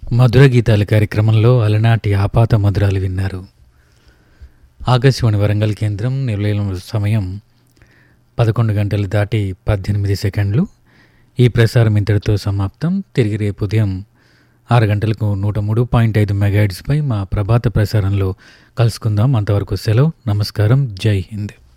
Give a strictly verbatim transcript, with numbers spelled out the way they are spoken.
మధుర గీతాల కార్యక్రమంలో అలనాటి ఆపాత మధురాలు విన్నారు. ఆకాశవాణి వరంగల్ కేంద్రం నిలయం సమయం పదకొండు గంటలు దాటి పద్దెనిమిది సెకండ్లు. ఈ ప్రసారం ఇంతటితో సమాప్తం. తిరిగి రేపు ఉదయం ఆరు గంటలకు నూట మూడు పాయింట్ ఐదు మెగాహెర్ట్జ్పై మా ప్రభాత ప్రసారంలో కలుసుకుందాం. అంతవరకు సెలవు. నమస్కారం. జై హింద్.